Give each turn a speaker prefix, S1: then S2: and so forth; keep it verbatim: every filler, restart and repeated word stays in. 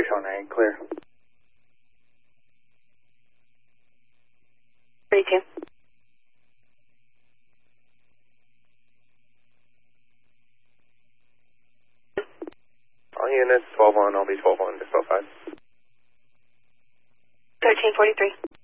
S1: showing nine, clear.
S2: three two.
S1: All units, twelve one, I'll be twelve one, just twelve five.
S2: thirteen forty-three.